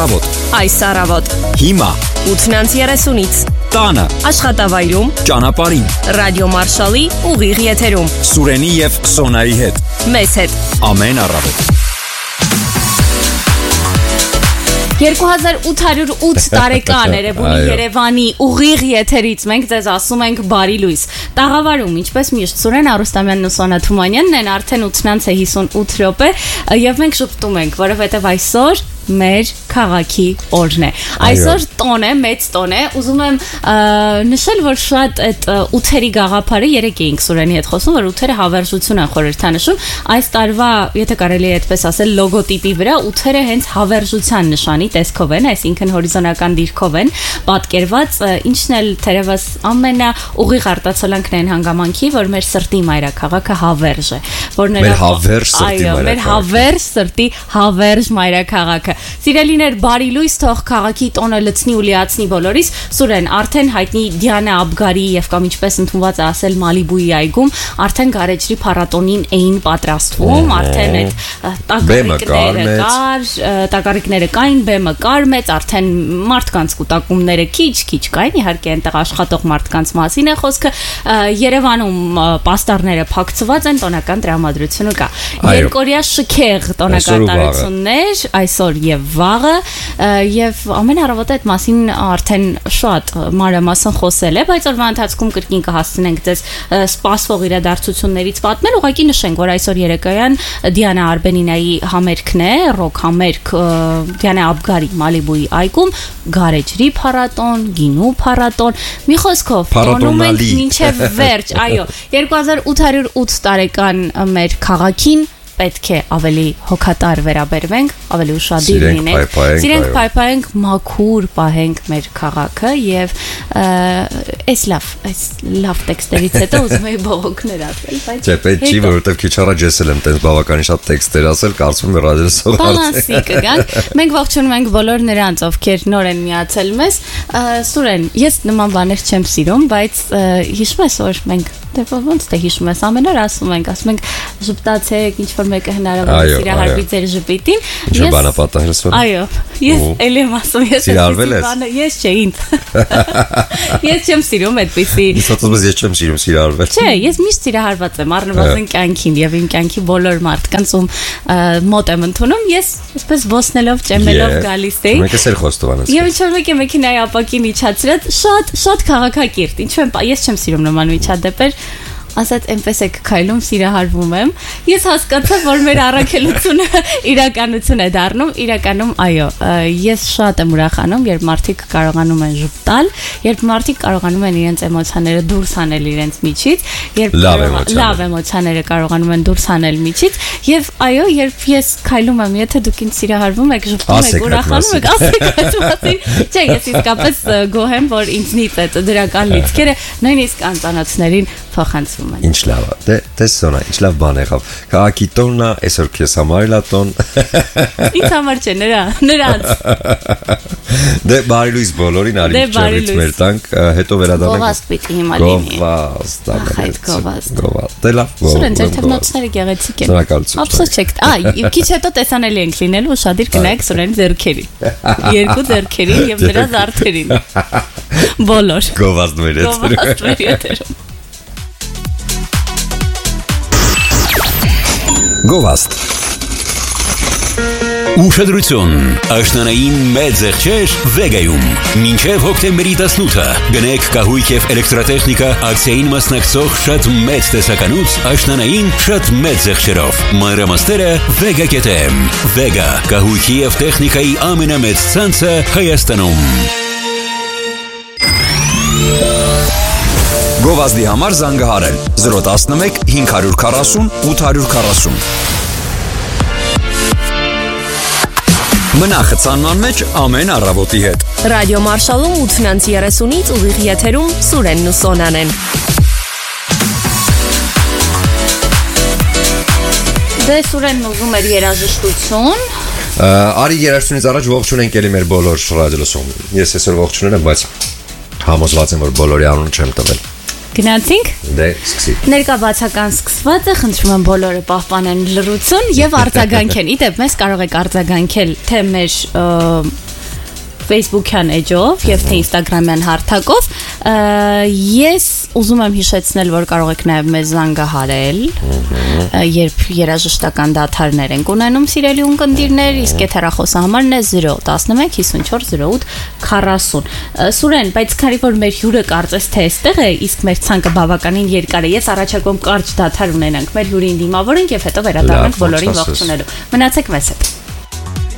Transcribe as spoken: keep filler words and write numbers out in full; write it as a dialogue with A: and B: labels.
A: առավոտ։
B: Այս առավոտ։
A: Հիմա
B: ութից երեսունից։
A: Տանը,
B: Աշխատավայրում,
A: ճանապարհին,
B: Ռադիո Մարշալի ուղիղ եթերում։
A: Սուրենի եւ Սոնայի հետ։
B: Մեզ հետ։
A: Ամեն առավոտ։
B: երկու հազար ութ հարյուր ութ տարեկան Երևանի Երևանի ուղիղ եթերից մենք ձեզ ասում ենք բարի լույս։ Տաղավարում, ինչպես միշտ, Սուրեն Արուստամյանն ու Սոնա Թումանյանն են, արդեն ութից հիսունութ րոպե, եւ մենք շփվում ենք, որովհետեւ այսօր մեր քաղաքի օրն է։ Այսօր տոն է, մեծ տոն է։ Ուզում եմ նշել, որ շատ այդ ութերի գաղափարը երեք էինք Սուրենի հետ խոսում, որ ութերը հավերժություն են խորհրդանշում։ Այս տարվա, եթե կարելի է այդպես ասել, լոգոտիպի վրա ութերը հենց հավերժության նշանի տեսքով են, այսինքն հորիզոնական դիրքով են պատկերված, ինչն էլ թերևս ամենաուղիղ արտացոլանքն են հանգամանքի, որ մեր սրտի մայրաքաղաքը հավերժ է, որ նրա մեր հավերժ սրտի հավերժ մայրաքաղաքը։ Սիրելիներ, բարի լույս, թող քաղաքի տոնը լցնի ու լիացնի բոլորիս։ Սուրեն, արդեն հայտնի Դիանա Աբգարի եւ կամ ինչպես ընդունված է ասել Մալիբուի այգում, արդեն գարեջրի փառատոնին էին պատրաստվում, արդեն այդ տակառիկները կար, տակառիկները կային, բեմը կար մեծ, արդեն մարդկանց կուտակումները քիչ-քիչ կային, իհարկե այնտեղ աշխատող մարդկանց մասին է խոսքը։ Երևանում պաստառները փակցված են, տոնական տրամադրությունը կա։ Երկօրյա շքեղ տոնական տարություններ այսօր եւ վաղը, եւ ամեն առավոտ այդ մասին արդեն շատ մանրամասն խոսել է, բայց օրվա ընթացքում կրկին կհասցնենք ձեզ սպասվող իրադարձություններից պատմել։ Ուղղակի նշենք, որ այսօր երեկոյան Դիանա Արբենինայի համերգն է, ռոք համերգ Դիանա Աբգարի Մալիբուի այգում, գարեջրի փառատոն, գինու փառատոն, մի խոսքով տոնում ենք մինչև վերջ, այո, երկու հազար ութ հարյուր ութ տարեկան մեր քաղաքին պետք է ավելի հոգատար վերաբերվենք, ավելի ուշադիր լինենք, սիրենք փայփայենք, մաքուր պահենք մեր քաղաքը եւ այս լավ, այս լավ տեքստերից հետո ուզում եի բողոքներ ասել, բայց
C: չէ, պետք չի, որովհետեւ քիչ առաջ եսել եմ տես բավականին շատ տեքստեր ասել, կարծում եմ ռադիոյի սովորած։
B: Բալանսի կգանք։ Մենք ողջունում ենք բոլոր նրանց, ովքեր նոր են միացել մեզ։ Սուրեն, ես նման բաներ չեմ սիրում, բայց հիշում ես, որ մենք դե ոնց թե հիշում ես, ամեն օր ասում ենք, ասում ենք ժպտացեք, ինչ որ մեկը հնարավոր է սիրահարվի ձեր ժպիտին։
C: Ես բանապատահել։
B: Այո, ես էլ եմ ասում, ես բանը, ես չէ, ինձ։ Ես չեմ սիրում այդպիսի։
C: Իսկ ոնց ես չեմ սիրում սիրահարվել։
B: Չէ, ես միշտ սիրահարված եմ, առնվազն կյանքին եւ իմ կյանքի բոլոր մարդկանց ում մոտ եմ ընդունում, ես այսպես ոսնելով, ճեմելով գալիս էի։
C: Մենք էլ խոստովանանք։
B: Եվ ինչ որ մեկը մեքենայի ապակին իջացրած, շատ շատ քաղաքակիրթ։ Ինչու՞ եմ, ես չեմ սիրում նման միջադեպեր։ Ասած այնպես է քայլում, սիրահարվում եմ։ Ես հասկացա, որ մեր առաքելությունը իրականություն է դառնում, իրականում այո, ես շատ եմ ուրախանում, երբ մարդիկ կարողանում են ժպտալ, երբ մարդիկ կարողանում են իրենց էմոցիաները դուրս հանել իրենց միջից, երբ լավ էմոցիաները կարողանում են դուրս հանել միջից, եւ այո, երբ ես քայլում եմ, եթե դուք ինձ սիրահարվում եք, ժպտում եք, ուրախանում եք, ասեք այդ մասին։ Չէ, ես իսկապես գոհ եմ, որ ինձնից այդ դրական լիցքերը նույնիսկ անծանոթներին փոխանցվում են։
C: Ինչ լավ է։ Դե տես Սոնա, ինչ լավ բան եղավ։ Քաղաքի տոնն է, այսօր քեզ համար էլ է տոն։
B: Ինձ համար չէ, նրա, նրանց։
C: Դե բարի լույս բոլորին, արի ճարից մեր տանք, հետո վերադառնանք։
B: Գովաստ պիտի հիմա լինի։
C: Գովաստ,
B: ամեն գովաստ։
C: Գովաստ։ Դե լավ։
B: Սուրեն, ձեր թեմանոցները գեղեցիկ են։
C: Շնորհակալություն։
B: Ափսոս չեք։ Այ, քիչ հետո տեսանելի ենք լինելու, ուշադիր կնայեք Սուրենի ձեռքերին։ Երկու ձեռքերին եւ նրա զարդերին։ Բոլոր։
C: Գովաստ մեր հետ։
B: Գովաստ մեր հետ։
A: Գովաստ Ուշադրություն, աշնանային մեծ եղջեր Վեգայում մինչև հոկտեմբերի տասնութը գնեք կահույք և էլեկտրատեխնիկա ակցիային մասնակցող շատ մեծ տեսականուց աշնանային շատ մեծ եղջերով մանրամասները Vega.am Vega, կահույքի և տեխնիկայի ամենամեծ ցանցը Հայաստանում Գովազդի համար զանգահարել զրո տասնմեկ հինգ հարյուր քառասուն ութ հարյուր քառասուն Մնախցանման մեջ ամեն առավոտի հետ
B: Ռադիո Մարշալում ութից երեսունից ուղիղ եթերում Սուրենն ու Սոնան են Դե Սուրենն ուզում էր երաժշտություն
C: Արի երաժշտությունից առաջ ողջունենք էլի մեր բոլոր ռադիոլսողներին Ես այսօր ողջունել եմ, բայց համոզված եմ, որ բոլորի անունը չեմ տվել
B: Գնացինք
C: Դե, սկսի
B: Ներկա բացական սկսված է, խնդրում եմ բոլորը պահպանեն լռություն եւ արձագանքեն Իդեպ, մեզ կարող եք արձագանքել թե մեր Facebook-յան էջով եւ թե Instagram-յան հարթակով։ Ես ուզում եմ հիշեցնել, որ կարող եք նաեւ մեզ զանգահարել, երբ երաժշտական դադարներ ենք ունենում սիրելի ունկնդիրներ, իսկ եթերախոսահամարն է zero one one fifty-four zero eight forty։ Սուրեն, բայց քանի որ մեր հյուրը կարծես թե այստեղ է, իսկ մեր ցանկը բավականին երկար է, ես առաջարկում կարճ դադար ունենանք, մեր հյուրին դիմավորենք եւ հետո վերադառնանք բոլորին ողջունելու։ Մնացեք մեզ հետ։